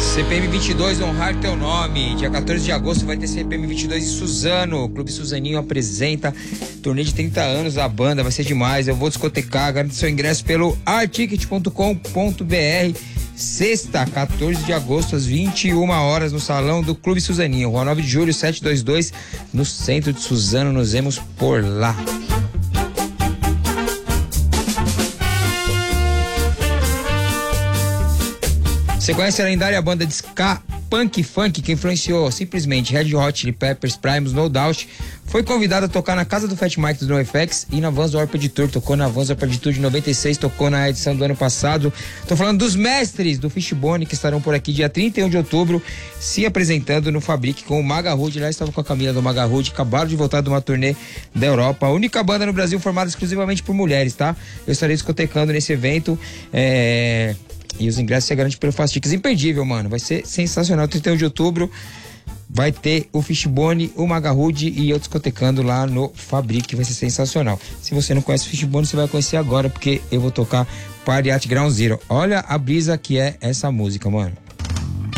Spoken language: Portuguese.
CPM 22, honrar teu nome. Dia 14 de agosto vai ter CPM 22 em Suzano. O Clube Suzaninho apresenta turnê de 30 anos da banda. Vai ser demais. Eu vou discotecar. Garante seu ingresso pelo articket.com.br. Sexta, 14 de agosto, às 21 horas, no salão do Clube Suzaninho. Rua 9 de Julho, 722, no centro de Suzano. Nos vemos por lá. Você conhece a lendária banda de ska, punk funk que influenciou simplesmente Red Hot Chili Peppers, Primus, No Doubt? Foi convidado a tocar na casa do Fat Mike do NoFX e na Vans do Warped Tour. Tocou na Vans do Warped Tour de 96, tocou na edição do ano passado. Tô falando dos mestres do Fishbone, que estarão por aqui dia 31 de outubro, se apresentando no Fabric com o Maga Hood. Lá estava com a Camila do Maga Hood, acabaram de voltar de uma turnê da Europa. A única banda no Brasil formada exclusivamente por mulheres, tá? Eu estarei discotecando nesse evento, e os ingressos você garante pelo Fastix. Imperdível, mano. Vai ser sensacional. 31 de outubro vai ter o Fishbone, o Maga Hood e eu discotecando lá no Fabric. Vai ser sensacional. Se você não conhece o Fishbone, você vai conhecer agora, porque eu vou tocar Party at Ground Zero. Olha a brisa que é essa música, mano.